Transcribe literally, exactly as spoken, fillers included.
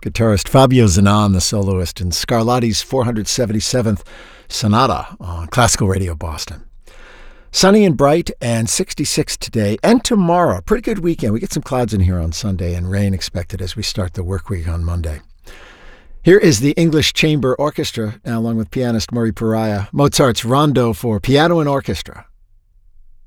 Guitarist Fabio Zanon, the soloist, in Scarlatti's four hundred seventy-seventh Sonata on Classical Radio Boston. Sunny and bright and sixty-six today and tomorrow. Pretty good weekend. We get some clouds in here on Sunday and rain expected as we start the work week on Monday. Here is the English Chamber Orchestra, now along with pianist Murray Pariah, Mozart's Rondo for piano and orchestra.